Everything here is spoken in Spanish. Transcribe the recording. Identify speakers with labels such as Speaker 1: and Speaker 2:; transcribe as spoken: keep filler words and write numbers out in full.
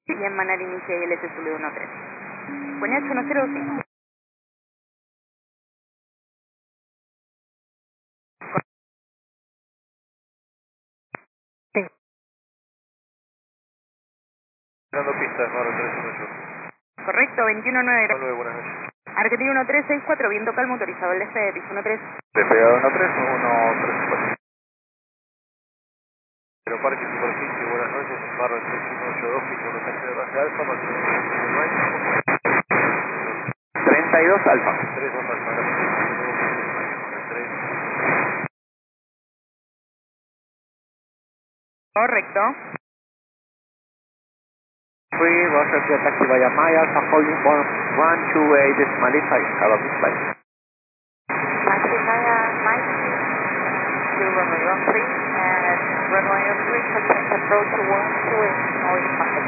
Speaker 1: Y en Manal inicia I L S Zulu uno tres. Pone ocho uno cero cinco. Sí.
Speaker 2: Dando pistas, Barro tres uno ocho.
Speaker 1: Correcto, veintiuno nueve.
Speaker 2: Hasta luego, buenas noches.
Speaker 1: Argentina uno tres seis cuatro, viento calmo, autorizado el despegue de piso uno tres.
Speaker 2: Despegado uno tres uno tres cuatro. Aeroparque Superficie, buenas noches. Barro tres uno ocho dos, piso uno taxi de base alfa, máximo
Speaker 3: treinta y dos alfa.
Speaker 2: tres dos alfa, gracias. tres.
Speaker 1: Correcto.
Speaker 3: Free, Roger, your taxi via My Alpha, holding for one two eight decimal five, have a good flight.
Speaker 4: Taxi via Mike to runway one three and runway one three, contact approach one two eight, now it's five.